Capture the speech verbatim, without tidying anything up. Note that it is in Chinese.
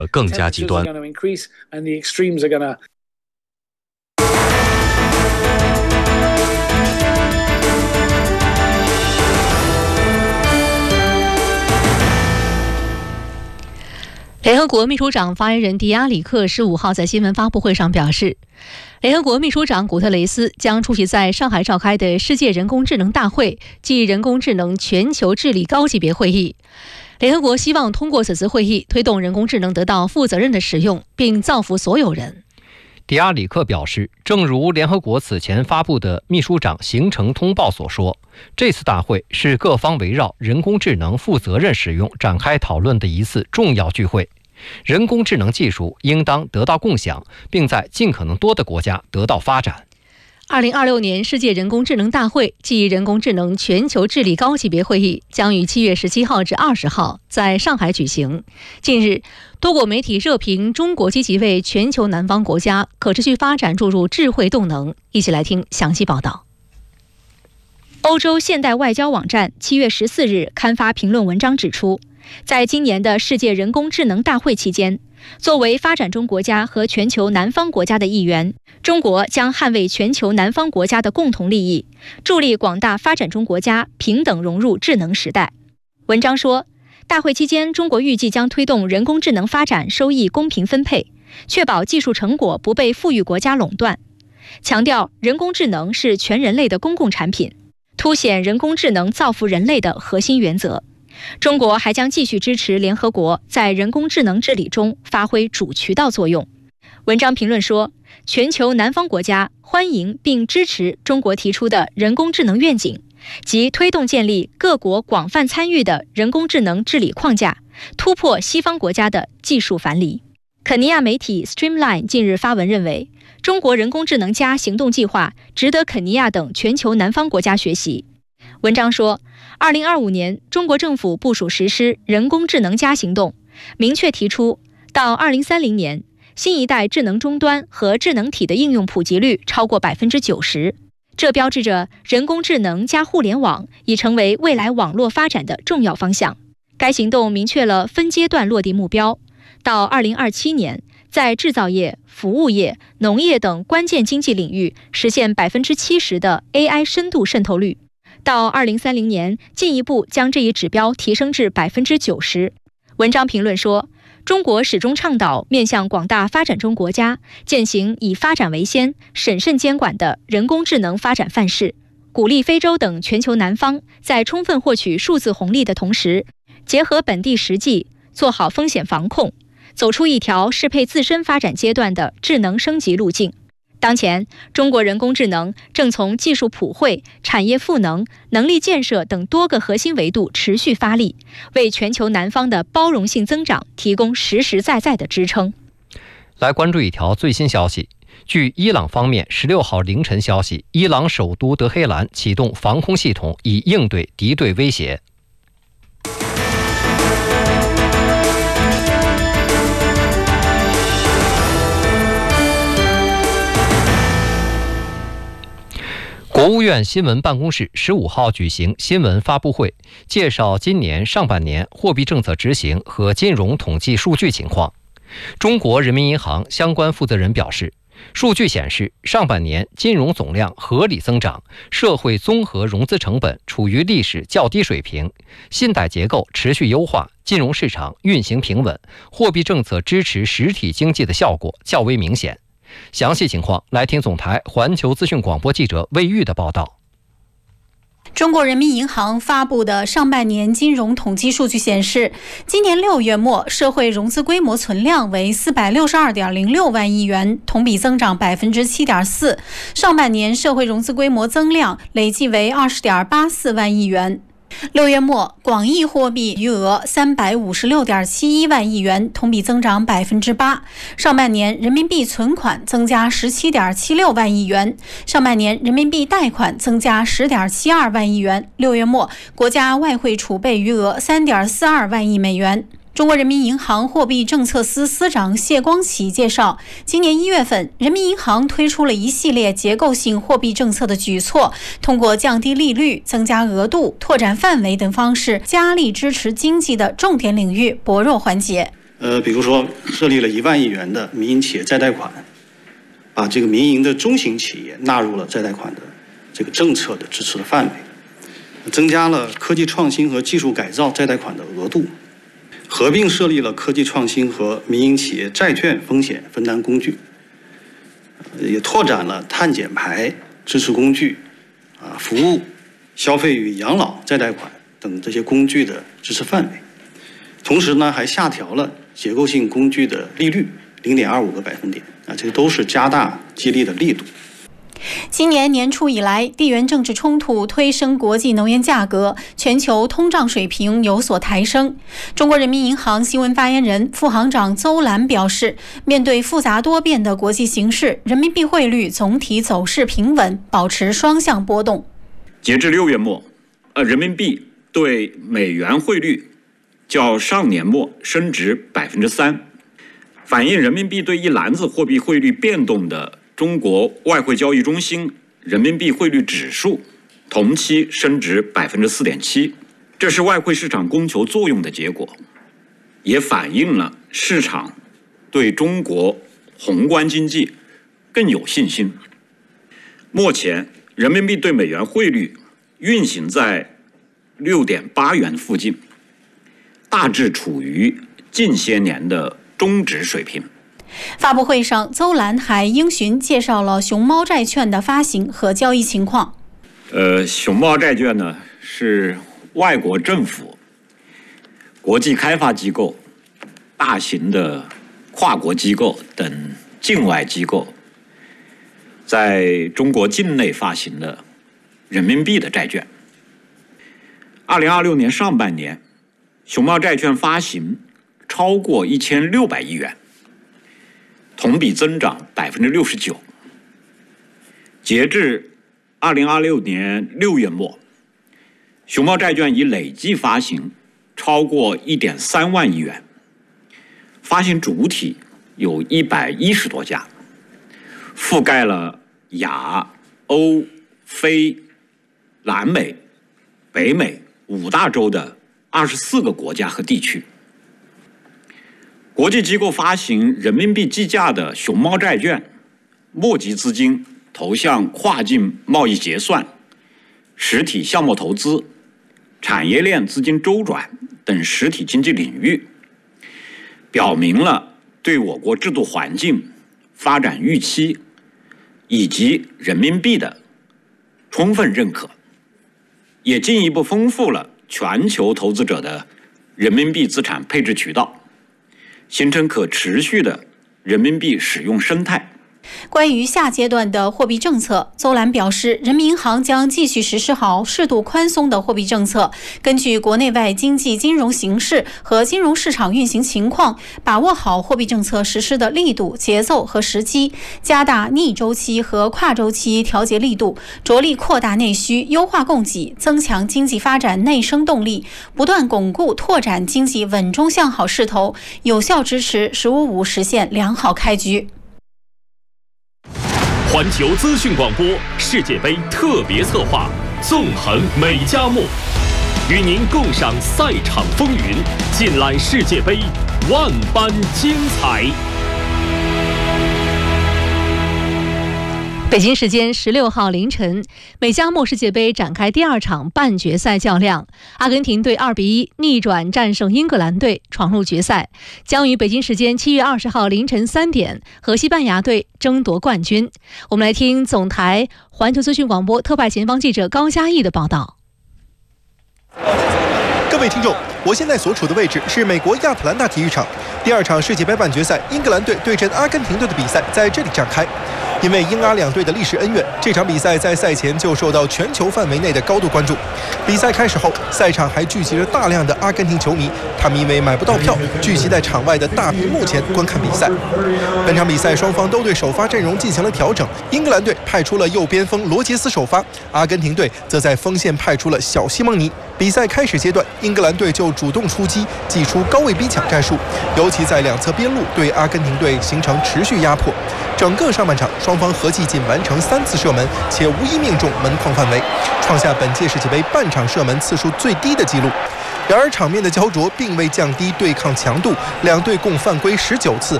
更加极端。 联合国秘书长发言人迪亚里克十五号在新闻发布会上表示，联合国秘书长古特雷斯将出席在上海召开的世界人工智能大会暨人工智能全球治理高级别会议。联合国希望通过此次会议推动人工智能得到负责任的使用，并造福所有人。 迪亚里克表示，正如联合国此前发布的秘书长行程通报所说，这次大会是各方围绕人工智能负责任使用展开讨论的一次重要聚会。人工智能技术应当得到共享，并在尽可能多的国家得到发展。 二零二六年世界人工智能大会暨人工智能全球治理高级别会议将于七月十七号至二十号在上海举行。近日，多国媒体热评中国积极为全球南方国家可持续发展注入智慧动能。一起来听详细报道。 欧洲现代外交网站七月十四日刊发评论文章指出，在今年的世界人工智能大会期间，作为发展中国家和全球南方国家的一员，中国将捍卫全球南方国家的共同利益，助力广大发展中国家平等融入智能时代。文章说，大会期间，中国预计将推动人工智能发展收益公平分配，确保技术成果不被富裕国家垄断，强调人工智能是全人类的公共产品，凸显人工智能造福人类的核心原则。中国还将继续支持联合国在人工智能治理中发挥主渠道作用。文章评论说，全球南方国家欢迎并支持中国提出的人工智能愿景，即推动建立各国广泛参与的人工智能治理框架，突破西方国家的技术樊篱。肯尼亚媒体 Streamline 近日发文认为，中国人工智能加行动计划值得肯尼亚等全球南方国家学习。文章说，二零二五年，中国政府部署实施人工智能加行动，明确提出，到二零三零年，新一代智能终端和智能体的应用普及率超过百分之九十。这标志着人工智能加互联网已成为未来网络发展的重要方向。该行动明确了分阶段落地目标，到二零二七年，在制造业、服务业、农业等关键经济领域实现百分之七十的 A I 深度渗透率。到二零三零年，进一步将这一指标提升至百分之九十。文章评论说，中国始终倡导面向广大发展中国家践行以发展为先、审慎监管的人工智能发展范式，鼓励非洲等全球南方在充分获取数字红利的同时，结合本地实际，做好风险防控，走出一条适配自身发展阶段的智能升级路径。当前，中国人工智能正从技术普惠、产业赋能、能力建设等多个核心维度持续发力，为全球南方的包容性增长提供实实在在的支撑。 来关注一条最新消息。据伊朗方面十六号凌晨消息，伊朗首都德黑兰启动防空系统，以应对敌对威胁。国务院新闻办公室十五号举行新闻发布会，介绍今年上半年货币政策执行和金融统计数据情况。中国人民银行相关负责人表示，数据显示，上半年金融总量合理增长，社会综合融资成本处于历史较低水平，信贷结构持续优化，金融市场运行平稳，货币政策支持实体经济的效果较为明显。详细情况，来听总台环球资讯广播记者魏玉的报道。 中国人民银行发布的上半年金融统计数据显示，今年六月末社会融资规模存量为四百六十二点零六万亿元，同比增长百分之七点四。上半年社会融资规模增量累计为二十点八四万亿元。六月末，广义货币余额三百五十六点七一万亿元，同比增长百分之八。上半年人民币存款增加十七点七六万亿元，上半年人民币贷款增加十点七二万亿元。六月末，国家外汇储备余额三点四二万亿美元。中国人民银行货币政策司司长谢光启介绍，今年一月份，人民银行推出了一系列结构性货币政策的举措，通过降低利率、增加额度、拓展范围等方式，加力支持经济的重点领域薄弱环节。 呃，比如说设立了一万亿元的民营企业再贷款，把这个民营的中型企业纳入了再贷款的这个政策的支持的范围，增加了科技创新和技术改造再贷款的额度，合并设立了科技创新和民营企业债券风险分担工具，也拓展了碳减排支持工具、啊服务、消费与养老再贷款等这些工具的支持范围。同时呢，还下调了结构性工具的利率零点二五个百分点啊，这都是加大激励的力度。 今年年初以来，地缘政治冲突推升国际能源价格，全球通胀水平有所抬升。中国人民银行新闻发言人、副行长邹兰表示，面对复杂多变的国际形势，人民币汇率总体走势平稳，保持双向波动。 截至六月末，呃，人民币对美元汇率较上年末升值百分之三，反映人民币对一篮子货币汇率变动的中国外汇交易中心人民币汇率指数同期升值百分之四点七，这是外汇市场供求作用的结果，也反映了市场对中国宏观经济更有信心。目前，人民币对美元汇率运行在六点八元附近，大致处于近些年的中值水平。 发布会上，邹兰还应询介绍了熊猫债券的发行和交易情况。 呃，熊猫债券呢，是外国政府、国际开发机构、大型的跨国机构等境外机构在中国境内发行的人民币的债券。二零二六年上半年，熊猫债券发行超过一千六百亿元，同比增长百分之六十九。截至二零二六年六月末，熊猫债券已累计发行超过一点三万亿元，发行主体有一百一十多家，覆盖了亚、欧、非、南美、北美五大洲的二十四个国家和地区。国际机构发行人民币计价的熊猫债券，募集资金投向跨境贸易结算、实体项目投资、产业链资金周转等实体经济领域，表明了对我国制度环境、发展预期以及人民币的充分认可，也进一步丰富了全球投资者的人民币资产配置渠道，形成可持续的人民币使用生态。 关于下阶段的货币政策，邹兰表示，人民银行将继续实施好适度宽松的货币政策，根据国内外经济金融形势和金融市场运行情况，把握好货币政策实施的力度、节奏和时机，加大逆周期和跨周期调节力度，着力扩大内需，优化供给，增强经济发展内生动力，不断巩固拓展经济稳中向好势头，有效支持“十五五”实现良好开局。 环球资讯广播世界杯特别策划，纵横每家幕，与您共赏赛场风云，尽览世界杯万般精彩。 北京时间十六号凌晨，美加墨世界杯展开第二场半决赛较量，阿根廷队二比一逆转战胜英格兰队，闯入决赛，将于北京时间七月二十号凌晨三点和西班牙队争夺冠军。我们来听总台环球资讯广播特派前方记者高嘉毅的报道。 各位听众，我现在所处的位置是美国亚特兰大体育场，第二场世界杯半决赛英格兰队对阵阿根廷队的比赛在这里展开。因为英阿两队的历史恩怨，这场比赛在赛前就受到全球范围内的高度关注。比赛开始后，赛场还聚集着大量的阿根廷球迷，他们因为买不到票，聚集在场外的大屏幕前观看比赛。本场比赛双方都对首发阵容进行了调整，英格兰队派出了右边锋罗杰斯首发，阿根廷队则在锋线派出了小西蒙尼。比赛开始阶段，英格兰队就主动出击，祭出高位逼抢战术，尤其在两侧边路对阿根廷队形成持续压迫。整个上半场，双方合计仅完成三次射门，且无一命中门框范围，创下本届世界杯半场射门次数最低的纪录。 然而场面的焦灼并未降低对抗强度，两队共犯规十九次，